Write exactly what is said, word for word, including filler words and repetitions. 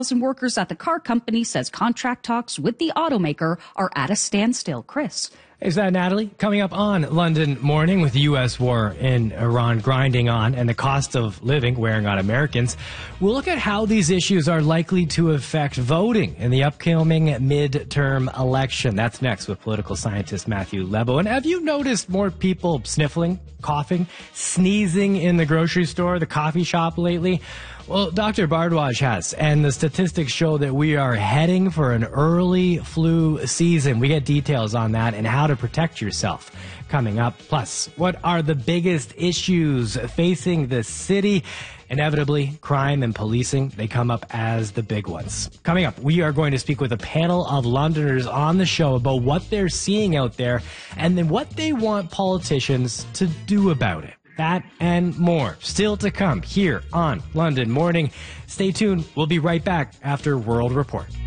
workers at the car company says contract talks with the automaker are at a standstill. Chris. Is that Natalie? Coming up on London Morning, with the U S war in Iran grinding on and the cost of living wearing on Americans, we'll look at how these issues are likely to affect voting in the upcoming midterm election. That's next with political scientist Matthew Lebo. And have you noticed more people sniffling, coughing, sneezing in the grocery store, the coffee shop lately? Well, Doctor Bardwaj has, and the statistics show that we are heading for an early flu season. We get details on that and how to protect yourself coming up. Plus, what are the biggest issues facing the city? Inevitably, crime and policing, they come up as the big ones. Coming up, we are going to speak with a panel of Londoners on the show about what they're seeing out there and then what they want politicians to do about it. That and more still to come here on London Morning. Stay tuned. We'll be right back after World Report.